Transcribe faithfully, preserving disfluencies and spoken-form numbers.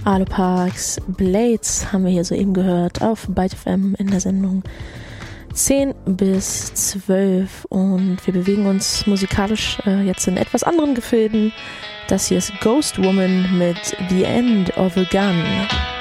Aluparks Blades haben wir hier soeben gehört auf Byte F M in der Sendung zehn bis zwölf und wir bewegen uns musikalisch äh, jetzt in etwas anderen Gefilden. Das hier ist Ghost Woman mit The End of a Gun.